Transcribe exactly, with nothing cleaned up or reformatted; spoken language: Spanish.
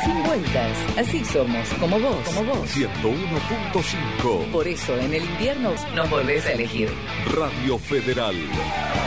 sin vueltas. Así somos, como vos, como vos. ciento uno punto cinco. Por eso en el invierno nos volvés a elegir. Radio Federal.